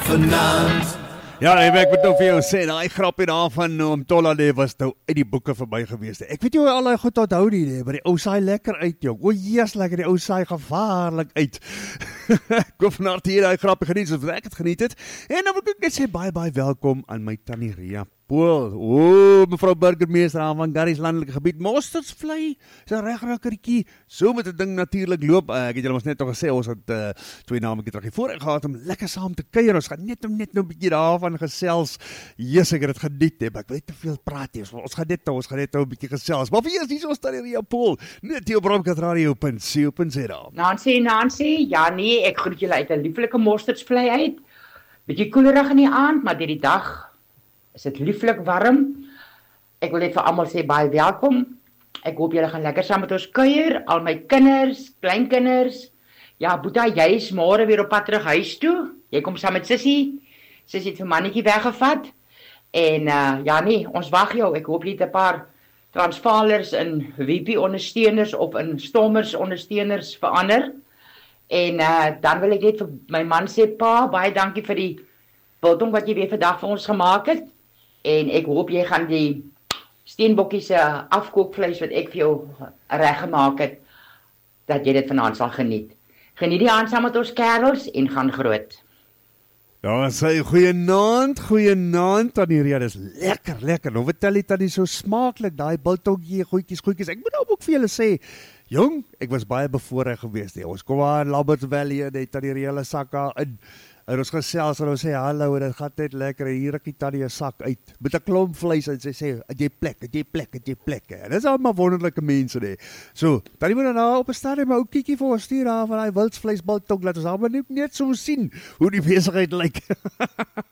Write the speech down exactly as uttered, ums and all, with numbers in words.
vanaand. Ja, nee, ek moet nou vir jou sê, daai grapie daar van oom Tollade was nou uit die boeke verby gewees. Ek weet jy hoe al hy goed onthou nie, nee, maar die ou saai lekker uit, jong. O, jees, lekker, die ou saai gevaarlik uit. Ek hoop van harte hier daai grapie geniet, soos ek het geniet het. En dan wil ek net sê, baie, baie welkom aan my Tannie Ria Pool. O, mevrou burgemeester van Garries landelike gebied, Mostersvlei, is 'n regrakkertjie. So met 'n ding natuurlik loop. Uh, ek het julle mos net al gesê, ons het uh, twee naamtjie terug voor gehad om lekker saam te kuier. Ons gaan net net nou 'n bietjie daarvan gesels. Jesus, ek het dit geniet, hè. Ek wil nie te veel praat nie. Ons gaan net ons gaan net nou 'n bietjie gesels. Maar wie is hier ons Tannie Ria Pool? Net hier op Bronkat Radio punt co punt za. Nancy, Nancy, ja nee, ek groet julle uit 'n lieflike Mostersvlei uit. Bietjie koelerig in die aand, maar deur die dag is dit lieflik warm. Ek wil net vir almal sê baie welkom. Ek hoop julle gaan lekker saam met ons kuier, al my kinders, kleinkinders. Ja, Boeta, jy is môre weer op pad terug huis toe. Jy kom saam met Sissie. Sissie het vir mannetjie weggevat. En uh, ja nee, ons wag jou. Ek hoop jy het 'n paar Transvaalers in W P ondersteuners of in Stommers ondersteuners verander. En uh, dan wil ek net vir my man sê, pa, baie dankie vir die biltong wat jy weer vandag vir ons gemaak het. En ek hoop jy gaan die steenbokkie se afkookvleis wat ek vir jou reggemaak het, dat jy dit vanaand sal geniet. Geniet die aand saam met ons kerels en gaan groot. Ja, sê goeienaand, goeienaand Tannie Ria, dis lekker, lekker. Nou vertel jy Tannie so smaaklik daai biltonggie, goedjies, goedjies. Ek moet nou ook vir julle sê, jong, ek was baie bevoorreg geweest. Nee. Ons kom aan Lamberts Valley en die Tannie Ria se sakka in. En ons gesels en ons sê hallo en dit gaan net lekker. Hier ek die Tannie 'n sak uit met 'n klomp vleis en sy sê, "Het jy plek, het jy plek, het jy plek." En dis al maar wonderlike mense nee. So, Tannie moet nou op 'n stadium 'n ou kiekie vir ons stuur daar van daai wildsvleis biltong laat ons almal net so sien hoe die besigheid lyk.